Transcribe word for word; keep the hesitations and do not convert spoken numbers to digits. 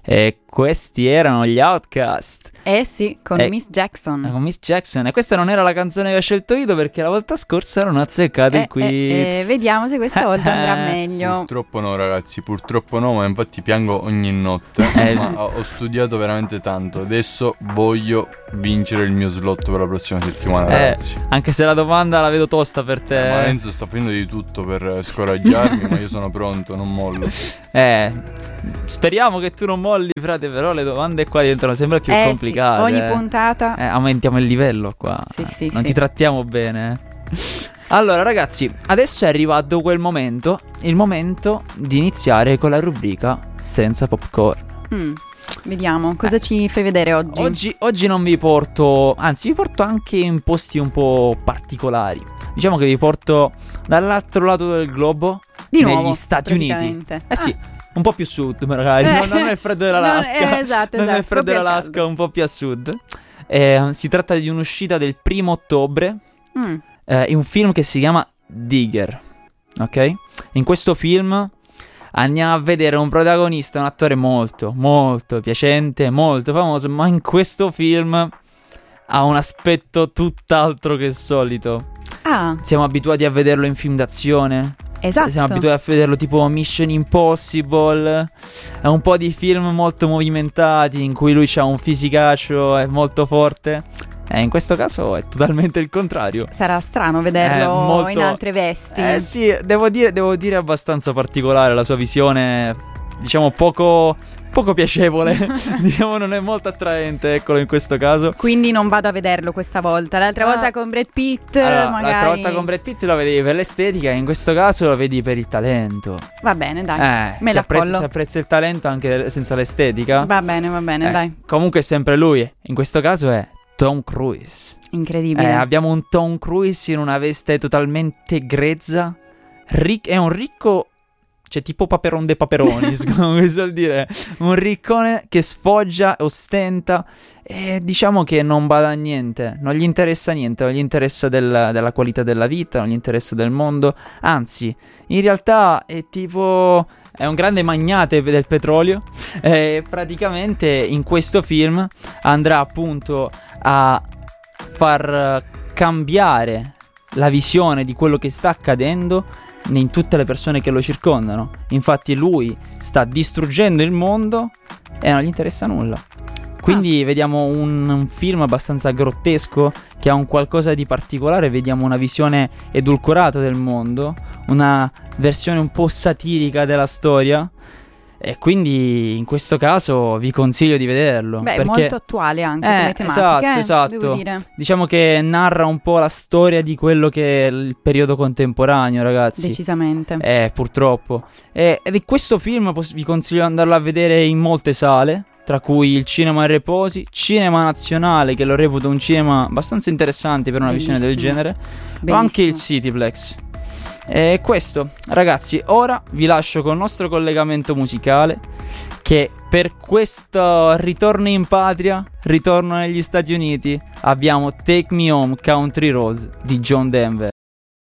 E questi erano gli Outkast. Eh sì, con Eh, Miss Jackson. Con Miss Jackson. E questa non era la canzone che ho scelto io, perché la volta scorsa non ho azzeccato Eh, il quiz. eh, eh, vediamo se questa volta andrà meglio. Purtroppo no, ragazzi, purtroppo no, ma infatti piango ogni notte. Eh. Ma ho ho studiato veramente tanto. Adesso voglio vincere il mio slot per la prossima settimana, Eh, ragazzi. anche se la domanda la vedo tosta per te. Ma Enzo sta facendo di tutto per scoraggiarmi, ma io sono pronto, non mollo. Eh, speriamo che tu non molli, frate, però le domande qua diventano sempre più Eh sì, complicate. ogni eh. puntata. Eh, aumentiamo il livello qua. Sì, sì, Non sì. ti trattiamo bene. eh. Allora, ragazzi, adesso è arrivato quel momento, il momento di iniziare con la rubrica Senza Popcorn. Mm, Vediamo, cosa ci fai vedere oggi? Oggi, oggi non vi porto, anzi vi porto anche in posti un po' particolari. Diciamo che vi porto dall'altro lato del globo, Di nuovo, negli Stati Uniti. praticamente. Eh sì, Ah. un po' più sud magari, Eh. non, non è il freddo dell'Alaska. Non- eh, esatto, non è esatto, il freddo proprio al dell'Alaska, caldo. un po' più a sud. Eh, si tratta di un'uscita del primo ottobre, Mm, eh, in un film che si chiama Digger, ok? In questo film andiamo a vedere un protagonista, un attore molto, molto piacente, molto famoso, ma in questo film ha un aspetto tutt'altro che solito. Ah, Siamo abituati a vederlo in film d'azione, esatto. siamo abituati a vederlo tipo Mission Impossible, è un po' di film molto movimentati in cui lui ha un fisicaccio, è molto forte. E in questo caso è totalmente il contrario. Sarà strano vederlo Eh, molto- in altre vesti. Eh sì, devo dire, devo dire abbastanza particolare la sua visione, diciamo poco, poco piacevole, diciamo non è molto attraente, eccolo in questo caso. Quindi non vado a vederlo questa volta. L'altra Ah. volta con Brad Pitt, Allora, magari. l'altra volta con Brad Pitt lo vedevi per l'estetica, in questo caso lo vedi per il talento. Va bene, dai. Eh, me si la apprezza, collo. si apprezza il talento anche senza l'estetica. Va bene, va bene, Eh, dai. Comunque è sempre lui, in questo caso è Tom Cruise. Incredibile. Eh, abbiamo un Tom Cruise in una veste totalmente grezza. Ric- è un ricco, cioè tipo Paperon de Paperoni, come si suol dire. Un riccone che sfoggia, ostenta e diciamo che non bada a niente. Non gli interessa niente, non gli interessa del- della qualità della vita, non gli interessa del mondo. Anzi, in realtà è tipo... È un grande magnate del petrolio. E praticamente in questo film andrà appunto a far cambiare la visione di quello che sta accadendo in tutte le persone che lo circondano. Infatti lui sta distruggendo il mondo e non gli interessa nulla. Quindi vediamo un, un film abbastanza grottesco che ha un qualcosa di particolare, vediamo una visione edulcorata del mondo, una versione un po' satirica della storia. E quindi in questo caso vi consiglio di vederlo. Beh, perché molto attuale anche Eh, come tematica, esatto, eh, esatto. devo dire. diciamo che narra un po' la storia di quello che è il periodo contemporaneo, ragazzi. Decisamente. Eh, purtroppo. E, ed in questo film pos- vi consiglio di andarlo a vedere in molte sale, tra cui il Cinema Reposi, Cinema Nazionale, che lo reputo un cinema abbastanza interessante per una visione del Bellissimo. genere, ma anche il Bellissimo. Cityplex. E questo, ragazzi, ora vi lascio con il nostro collegamento musicale, che per questo ritorno in patria, ritorno negli Stati Uniti, abbiamo Take Me Home Country Road di John Denver.